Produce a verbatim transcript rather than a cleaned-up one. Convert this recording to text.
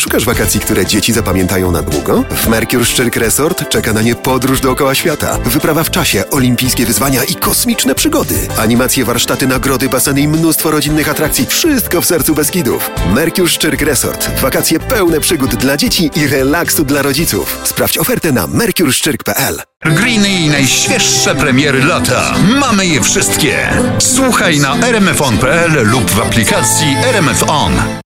Szukasz wakacji, które dzieci zapamiętają na długo? W Mercure Szczyrk Resort czeka na nie podróż dookoła świata, wyprawa w czasie, olimpijskie wyzwania i kosmiczne przygody. Animacje, warsztaty, nagrody, baseny i mnóstwo rodzinnych atrakcji. Wszystko w sercu Beskidów. Mercure Szczyrk Resort. Wakacje pełne przygód dla dzieci i relaksu dla rodziców. Sprawdź ofertę na mercure szczyrk kropka p l. Greeny i najświeższe premiery lata. Mamy je wszystkie. Słuchaj na r m f on kropka p l lub w aplikacji R M F On.